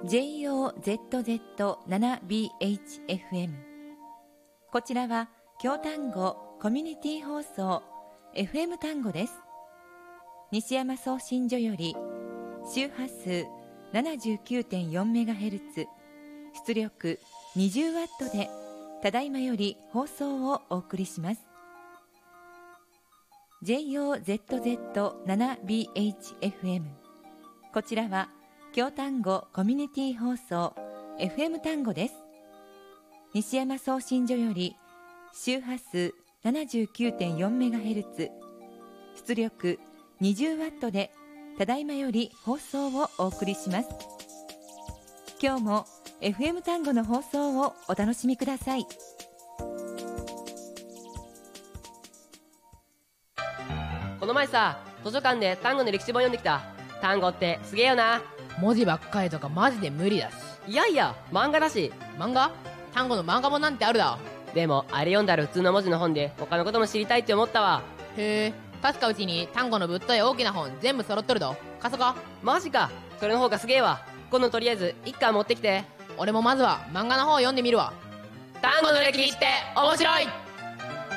JOZZ7BHFM。 こちらは京丹後コミュニティ放送 FM 丹後です。西山送信所より周波数 79.4MHz、 出力 20W でただいまより放送をお送りします。 JOZZ7BHFM。 こちらは京丹後コミュニティ放送 FM 丹後です。西山送信所より周波数 79.4MHz、 出力 20W でただいまより放送をお送りします。今日も FM 丹後の放送をお楽しみください。 この前さ、図書館で単語の歴史本読んできた。単語ってすげえよな。 文字ばっかりとかマジで無理だし。 いやいや、漫画だし。 漫画？単語の漫画本なんてあるだ。 でもあれ読んだら普通の文字の本で他のことも知りたいって思ったわ。 へえ、確かうちに単語のぶっとい大きな本全部揃っとるど。貸そか。 マジか、それの方がすげえわ。今度とりあえず一巻持ってきて。 俺もまずは漫画の方を読んでみるわ。 単語の歴史って面白い。